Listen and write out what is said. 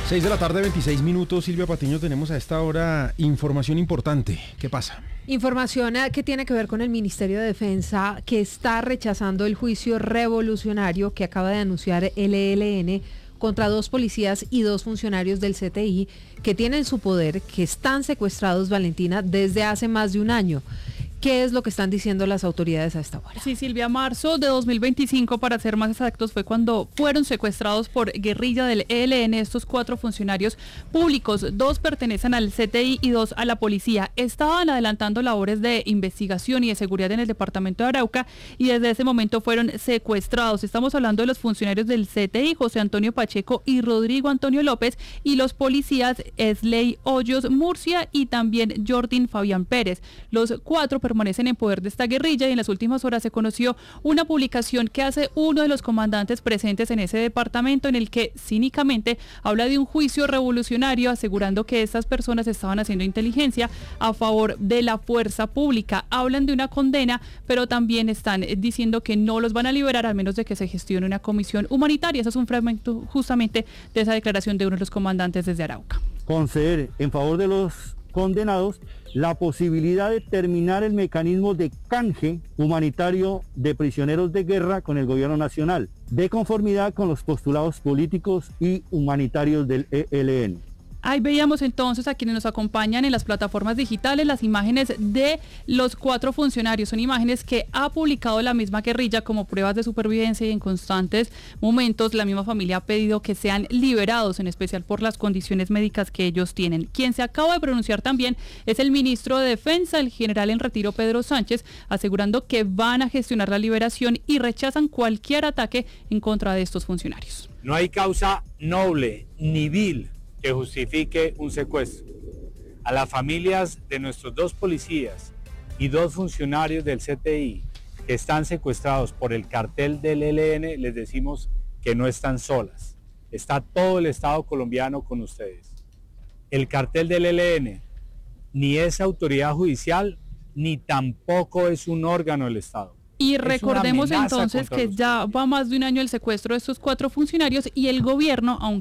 6 de la tarde, 26 minutos. Silvia Patiño, tenemos a esta hora información importante. ¿Qué pasa? Información que tiene que ver con el Ministerio de Defensa, que está rechazando el juicio revolucionario que acaba de anunciar el ELN contra 2 policías y 2 funcionarios del CTI que tienen su poder, que están secuestrados, Valentina, desde hace más de un año. ¿Qué es lo que están diciendo las autoridades a esta hora? Sí, Silvia, marzo de 2025, para ser más exactos, fue cuando fueron secuestrados por guerrilla del ELN estos 4 funcionarios públicos. 2 pertenecen al CTI y 2 a la policía. Estaban adelantando labores de investigación y de seguridad en el departamento de Arauca y desde ese momento fueron secuestrados. Estamos hablando de los funcionarios del CTI, José Antonio Pacheco y Rodrigo Antonio López, y los policías Esley Hoyos Murcia y también Jordin Fabián Pérez. Los 4 permanecen en poder de esta guerrilla y en las últimas horas se conoció una publicación que hace uno de los comandantes presentes en ese departamento, en el que cínicamente habla de un juicio revolucionario, asegurando que estas personas estaban haciendo inteligencia a favor de la fuerza pública. Hablan de una condena, pero también están diciendo que no los van a liberar al menos de que se gestione una comisión humanitaria. Ese es un fragmento justamente de esa declaración de uno de los comandantes desde Arauca. Conceder en favor de los condenados la posibilidad de terminar el mecanismo de canje humanitario de prisioneros de guerra con el gobierno nacional, de conformidad con los postulados políticos y humanitarios del ELN. Ahí veíamos entonces a quienes nos acompañan en las plataformas digitales las imágenes de los 4 funcionarios. Son imágenes que ha publicado la misma guerrilla como pruebas de supervivencia, y en constantes momentos la misma familia ha pedido que sean liberados, en especial por las condiciones médicas que ellos tienen. Quien se acaba de pronunciar también es el ministro de Defensa, el general en retiro Pedro Sánchez, asegurando que van a gestionar la liberación y rechazan cualquier ataque en contra de estos funcionarios. No hay causa noble ni vil que justifique un secuestro. A las familias de nuestros 2 policías y 2 funcionarios del CTI que están secuestrados por el cartel del ELN, les decimos que no están solas. Está todo el Estado colombiano con ustedes. El cartel del ELN ni es autoridad judicial, ni tampoco es un órgano del Estado. Y recordemos entonces que ya va más de un año el secuestro de estos 4 funcionarios y el gobierno, aunque